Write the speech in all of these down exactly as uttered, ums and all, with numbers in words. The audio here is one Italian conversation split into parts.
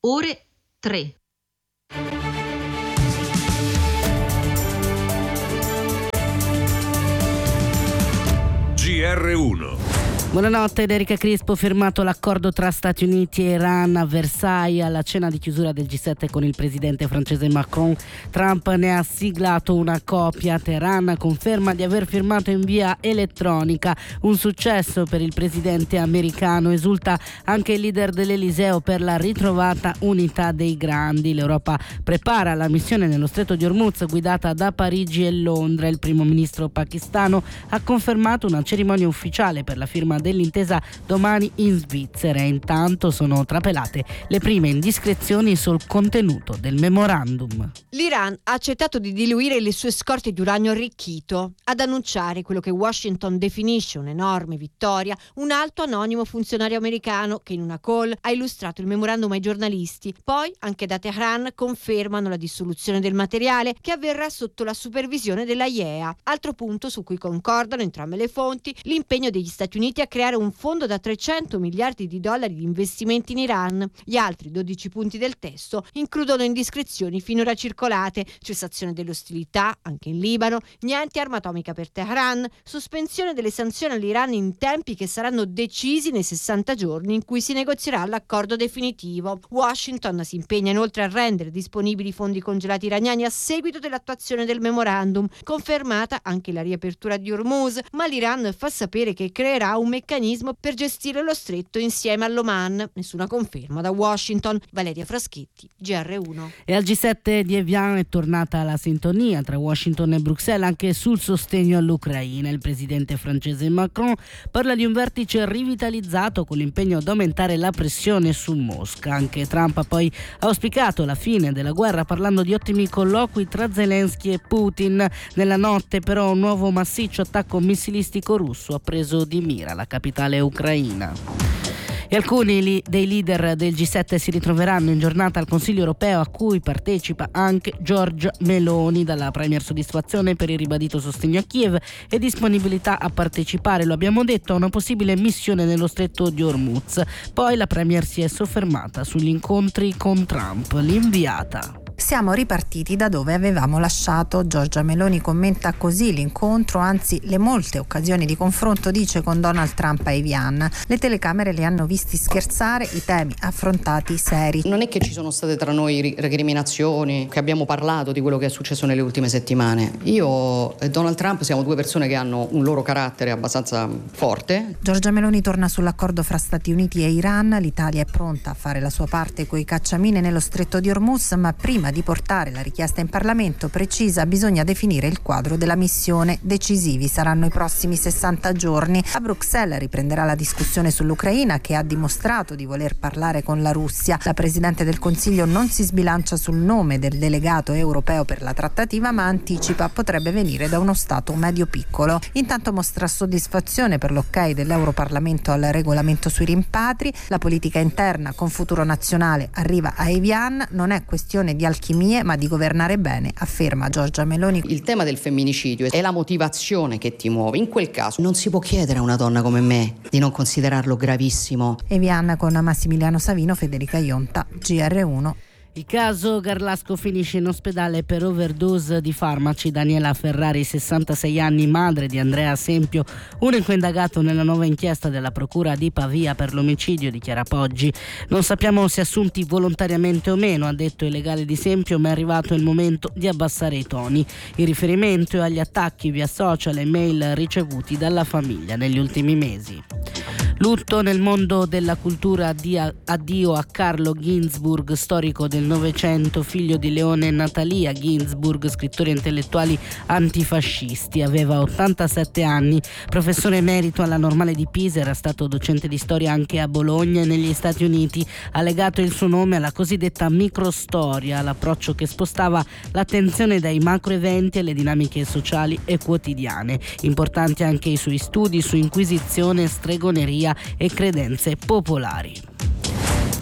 ore tre. G R uno. Buonanotte, da Erika Crispo. Firmato l'accordo tra Stati Uniti e Iran a Versailles alla cena di chiusura del G sette con il presidente francese Macron. Trump ne ha siglato una copia. Teheran conferma di aver firmato in via elettronica, un successo per il presidente americano. Esulta anche il leader dell'Eliseo per la ritrovata unità dei grandi. L'Europa prepara la missione nello stretto di Hormuz guidata da Parigi e Londra. Il primo ministro pakistano ha confermato una cerimonia ufficiale per la firma dell'intesa domani in Svizzera. Intanto sono trapelate le prime indiscrezioni sul contenuto del memorandum. L'Iran ha accettato di diluire le sue scorte di uranio arricchito. Ad annunciare quello che Washington definisce un'enorme vittoria, un alto anonimo funzionario americano che in una call ha illustrato il memorandum ai giornalisti. Poi anche da Teheran confermano la dissoluzione del materiale, che avverrà sotto la supervisione della I E A. Altro punto su cui concordano entrambe le fonti: l'impegno degli Stati Uniti a creare un fondo da trecento miliardi di dollari di investimenti in Iran. Gli altri dodici punti del testo includono indiscrezioni finora circolate: cessazione delle ostilità anche in Libano, niente arma atomica per Teheran, sospensione delle sanzioni all'Iran in tempi che saranno decisi nei sessanta giorni in cui si negozierà l'accordo definitivo. Washington si impegna inoltre a rendere disponibili fondi congelati iraniani a seguito dell'attuazione del memorandum, confermata anche la riapertura di Hormuz, ma l'Iran fa sapere che creerà un meccanismo per gestire lo stretto insieme all'Oman. Nessuna conferma da Washington. Valeria Fraschetti, G R uno. E al G sette di Evian è tornata la sintonia tra Washington e Bruxelles anche sul sostegno all'Ucraina. Il presidente francese Macron parla di un vertice rivitalizzato con l'impegno ad aumentare la pressione su Mosca. Anche Trump ha poi auspicato la fine della guerra parlando di ottimi colloqui tra Zelensky e Putin. Nella notte però un nuovo massiccio attacco missilistico russo ha preso di mira la capitale ucraina. E alcuni li- dei leader del G sette si ritroveranno in giornata al Consiglio europeo, a cui partecipa anche Giorgia Meloni. Dalla premier soddisfazione per il ribadito sostegno a Kiev e disponibilità a partecipare, lo abbiamo detto, a una possibile missione nello stretto di Hormuz. Poi la premier si è soffermata sugli incontri con Trump, l'inviata. Siamo ripartiti da dove avevamo lasciato. Giorgia Meloni commenta così l'incontro, anzi le molte occasioni di confronto, dice, con Donald Trump a Evian. Le telecamere li hanno visti scherzare, i temi affrontati seri. Non è che ci sono state tra noi recriminazioni, che abbiamo parlato di quello che è successo nelle ultime settimane. Io e Donald Trump siamo due persone che hanno un loro carattere abbastanza forte. Giorgia Meloni torna sull'accordo fra Stati Uniti e Iran. L'Italia è pronta a fare la sua parte coi cacciamine nello stretto di Hormuz, ma prima di portare la richiesta in Parlamento, precisa, bisogna definire il quadro della missione. Decisivi saranno i prossimi sessanta giorni. A Bruxelles riprenderà la discussione sull'Ucraina, che ha dimostrato di voler parlare con la Russia. La Presidente del Consiglio non si sbilancia sul nome del delegato europeo per la trattativa, ma anticipa potrebbe venire da uno Stato medio-piccolo. Intanto mostra soddisfazione per l'ok dell'Europarlamento al regolamento sui rimpatri. La politica interna con Futuro Nazionale arriva a Evian. Non è questione di alchimie, ma di governare bene, afferma Giorgia Meloni. Il tema del femminicidio è la motivazione che ti muove. In quel caso non si può chiedere a una donna come me di non considerarlo gravissimo. Evian con Massimiliano Savino, Federica Ionta, G R uno. Il caso Garlasco finisce in ospedale per overdose di farmaci. Daniela Ferrari, sessantasei anni, madre di Andrea Sempio, unico indagato nella nuova inchiesta della procura di Pavia per l'omicidio, dichiara Poggi. Non sappiamo se assunti volontariamente o meno, ha detto il legale di Sempio, ma è arrivato il momento di abbassare i toni. Il riferimento è agli attacchi via social e mail ricevuti dalla famiglia negli ultimi mesi. Lutto nel mondo della cultura, addio a Carlo Ginzburg, storico del Novecento, figlio di Leone e Natalia Ginzburg, scrittori e intellettuali antifascisti. Aveva ottantasette anni, professore emerito alla Normale di Pisa, era stato docente di storia anche a Bologna e negli Stati Uniti. Ha legato il suo nome alla cosiddetta microstoria, l'approccio che spostava l'attenzione dai macroeventi alle dinamiche sociali e quotidiane. Importanti anche i suoi studi su inquisizione, stregoneria e credenze popolari.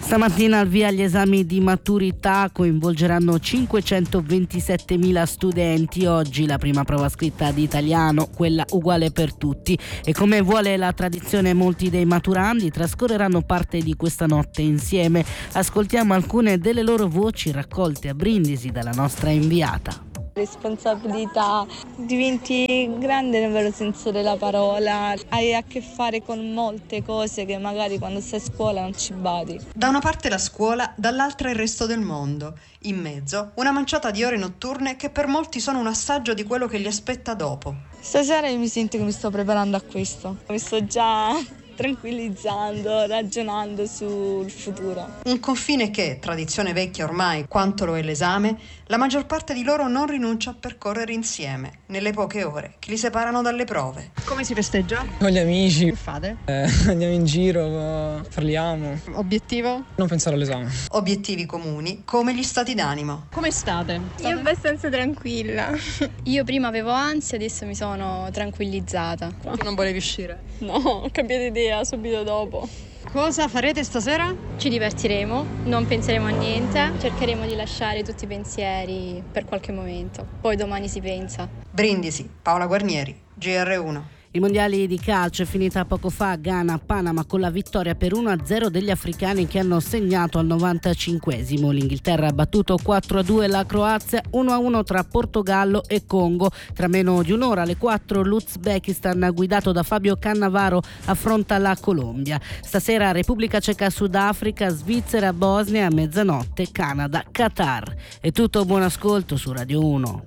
Stamattina al via gli esami di maturità, coinvolgeranno cinquecentoventisettemila studenti. Oggi la prima prova scritta di italiano, quella uguale per tutti. E come vuole la tradizione, molti dei maturandi trascorreranno parte di questa notte insieme. Ascoltiamo alcune delle loro voci raccolte a Brindisi dalla nostra inviata. Responsabilità, diventi grande nel vero senso della parola, hai a che fare con molte cose che magari quando sei a scuola non ci badi. Da una parte la scuola, dall'altra il resto del mondo. In mezzo una manciata di ore notturne che per molti sono un assaggio di quello che li aspetta dopo. Stasera io mi sento che mi sto preparando a questo, mi sto già tranquillizzando, ragionando sul futuro. Un confine che, tradizione vecchia ormai quanto lo è l'esame, la maggior parte di loro non rinuncia a percorrere insieme, nelle poche ore che li separano dalle prove. Come si festeggia? Con gli amici. Che fate? Eh, andiamo in giro, parliamo. Obiettivo? Non pensare all'esame. Obiettivi comuni, come gli stati d'animo. Come state? Io abbastanza tranquilla. Io prima avevo ansia, adesso mi sono tranquillizzata. Tu non volevi uscire? No, ho cambiato idea subito dopo. Cosa farete stasera? Ci divertiremo, non penseremo a niente, cercheremo di lasciare tutti i pensieri per qualche momento. Poi domani si pensa. Brindisi, Paola Guarnieri, G R uno. I mondiali di calcio è finita poco fa a Ghana-Panama con la vittoria per uno a zero degli africani che hanno segnato al novantacinquesimo. L'Inghilterra ha battuto quattro a due la Croazia, uno a uno tra Portogallo e Congo. Tra meno di un'ora alle quattro l'Uzbekistan, guidato da Fabio Cannavaro, affronta la Colombia. Stasera Repubblica Ceca, Sudafrica, Svizzera, Bosnia, a mezzanotte Canada, Qatar. È tutto, buon ascolto su Radio uno.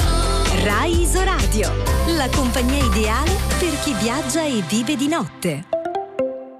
Rai Isoradio, la compagnia ideale per chi viaggia e vive di notte.